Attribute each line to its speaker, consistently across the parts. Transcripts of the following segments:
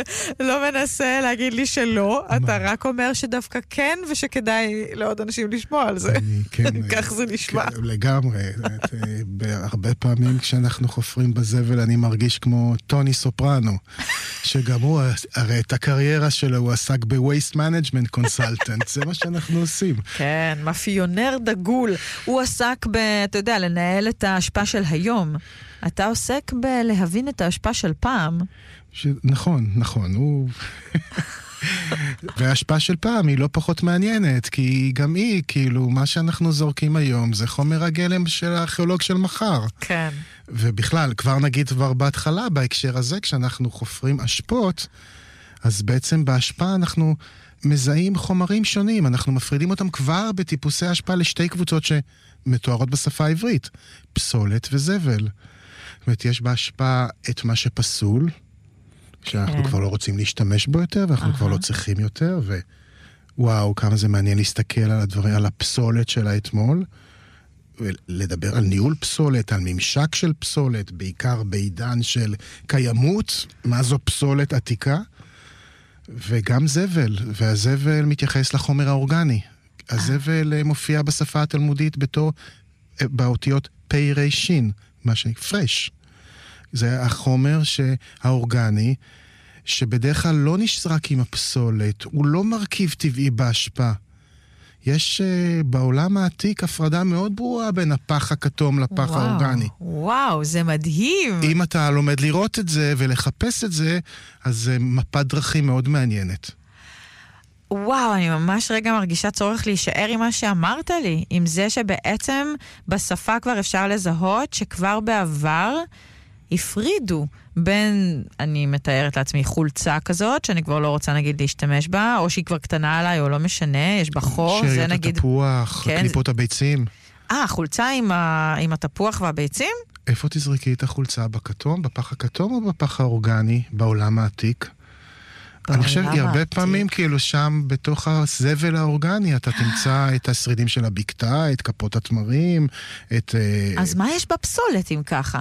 Speaker 1: לא מנסה להגיד לי שלא, אתה רק אומר שדווקא כן, ושכדאי לעוד אנשים לשמוע על זה. כך זה נשמע.
Speaker 2: לגמרי. הרבה פעמים כשאנחנו חופרים בזבל, אני מרגיש כמו טוני סופרנו, שגם הוא, הרי את הקריירה שלו, הוא עסק ב-Waste Management Consultant, זה מה שאנחנו עושים.
Speaker 1: כן, מאפיונר דגול. הוא עסק אתה יודע, לנהל את ההשפעה של היום. אתה עוסק בלהבין את ההשפעה של פעם.
Speaker 2: נכון, הוא... וההשפעה של פעם היא לא פחות מעניינת, כי גם היא, כאילו, מה שאנחנו זורקים היום, זה חומר הגלם של הארכיאולוג של מחר.
Speaker 1: כן.
Speaker 2: ובכלל, כבר נגיד כבר בהתחלה, בהקשר הזה, כשאנחנו חופרים אשפות, אז בעצם בהשפעה אנחנו מזהים חומרים שונים, אנחנו מפרידים אותם כבר בטיפוסי ההשפעה לשתי קבוצות שמתוארות בשפה העברית, פסולת וזבל. זאת אומרת, יש בהשפעה את מה שפסול, שאנחנו כבר לא רוצים להשתמש בו יותר, ואנחנו כבר לא צריכים יותר, ווואו, כמה זה מעניין להסתכל על הדברים, על הפסולת שלה אתמול, ולדבר על ניהול פסולת, על ממשק של פסולת, בעיקר בעידן של קיימות, מה זו פסולת עתיקה, וגם זבל, והזבל מתייחס לחומר האורגני. הזבל מופיע בשפה התלמודית בתור, באותיות פי ריישין, מה פרש. זה החומר האורגני, שבדרך כלל לא נשרק עם הפסולת, הוא לא מרכיב טבעי בהשפעה. יש בעולם העתיק הפרדה מאוד ברורה בין הפח הכתום לפח האורגני.
Speaker 1: וואו, זה מדהים.
Speaker 2: אם אתה לומד לראות את זה ולחפש את זה, אז זה מפת דרכים מאוד מעניינת.
Speaker 1: וואו, אני ממש רגע מרגישה צורך להישאר עם מה שאמרת לי, עם זה שבעצם בשפה כבר אפשר לזהות שכבר בעבר הפרידו בין, אני מתארת לעצמי, חולצה כזאת, שאני כבר לא רוצה נגיד להשתמש בה, או שהיא כבר קטנה עליי, או לא משנה, יש בה חור, זה נגיד...
Speaker 2: שאריות התפוח, כן, קליפות הביצים.
Speaker 1: חולצה עם התפוח והביצים?
Speaker 2: איפה תזרקי את החולצה? בכתום, בפח הכתום או בפח האורגני, בעולם העתיק? אני חושב, הרבה פעמים כאילו שם בתוך הזבל האורגני, אתה תמצא את השרידים של הבקתה, את כפות התמרים, את...
Speaker 1: אז מה יש בפסולת אם ככה?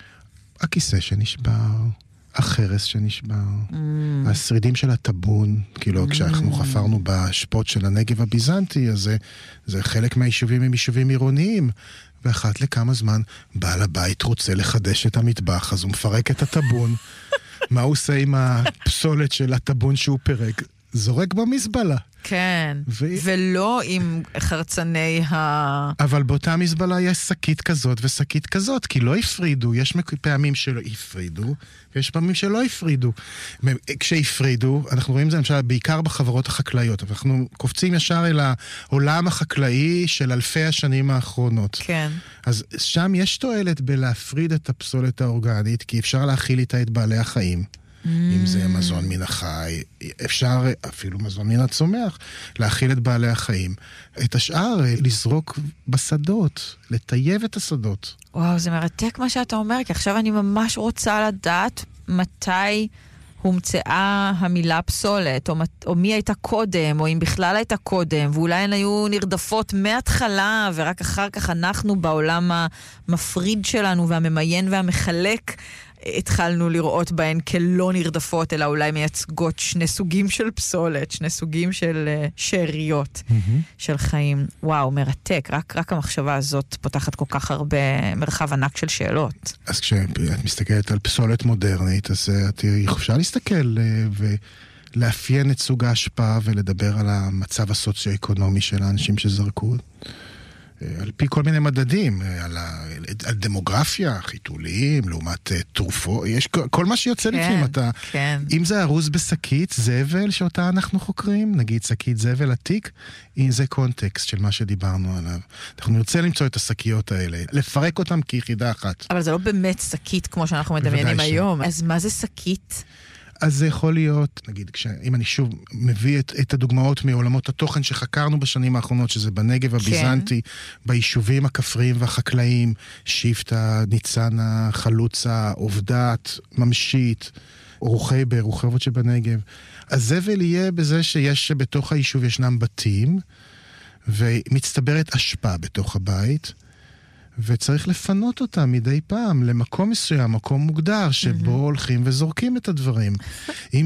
Speaker 2: הכיסא שנשבר, החרס שנשבר, השרידים של הטבון, כאילו כשאנחנו חפרנו בשפות של הנגב הביזנטי, אז זה חלק מהיישובים הם יישובים עירוניים, ואחת לכמה זמן בעל הבית רוצה לחדש את המטבח, אז הוא מפרק את הטבון, מה הוא עושה עם הפסולת של הטבון שהוא פרק? זורק במזבלה.
Speaker 1: כן, ולא עם חרצני
Speaker 2: אבל באותה מזבלה יש שקית כזאת ושקית כזאת, כי לא הפרידו, יש פעמים שלא הפרידו, ויש פעמים שלא הפרידו. כשהפרידו, אנחנו רואים את זה למשל בעיקר בחברות החקלאיות, אבל אנחנו קופצים ישר אל העולם החקלאי של אלפי השנים האחרונות.
Speaker 1: כן.
Speaker 2: אז שם יש תועלת בלהפריד את הפסולת האורגנית, כי אפשר להכיל איתה את בעלי החיים. אם זה מזון מן החי, אפשר אפילו מזון מן הצומח, להכיל את בעלי החיים. את השאר לזרוק בשדות, לטייב את השדות.
Speaker 1: וואו, זה מרתק מה שאתה אומר, כי עכשיו אני ממש רוצה לדעת מתי הומצאה המילה פסולת, או מי הייתה קודם, או אם בכלל הייתה קודם, ואולי הן היו נרדפות מההתחלה, ורק אחר כך אנחנו בעולם המפריד שלנו, והממיין והמחלק, התחלנו לראות בהן כלא נרדפות, אלא אולי מייצגות שני סוגים של פסולת, שני סוגים של שאריות של חיים. וואו, מרתק. רק המחשבה הזאת פותחת כל כך הרבה מרחב ענק של שאלות.
Speaker 2: אז כשאת מסתכלת על פסולת מודרנית, אז אפשר להסתכל ולאפיין את סוג ההשפעה ולדבר על המצב הסוציו-אקונומי של האנשים שזרקו. על פי כל מיני מדדים, על דמוגרפיה, חיתולים, לעומת תרופות, יש כל מה שיוצא לפעמים, אם זה ארוז בשקית זבל שאותה אנחנו חוקרים, נגיד שקית זבל עתיק, זה קונטקסט של מה שדיברנו עליו. אנחנו נרצה למצוא את השקיות האלה, לפרק אותם כיחידה אחת.
Speaker 1: אבל זה לא באמת שקית כמו שאנחנו מדמיינים היום. אז מה זה שקית?
Speaker 2: אז זה יכול להיות, נגיד, אם אני שוב מביא את הדוגמאות מעולמות התוכן שחקרנו בשנים האחרונות, שזה בנגב הביזנטי, ביישובים הכפריים והחקלאיים, שיפטה, ניצנה, חלוצה, עובדת, ממשית, רוחי ברוחבות שבנגב. הזבל יהיה בזה שיש בתוך היישוב ישנם בתים, ומצטברת אשפה בתוך הבית, וצריך לפנות אותה מדי פעם למקום מסוים, מקום מוגדר, שבו הולכים וזורקים את הדברים. אם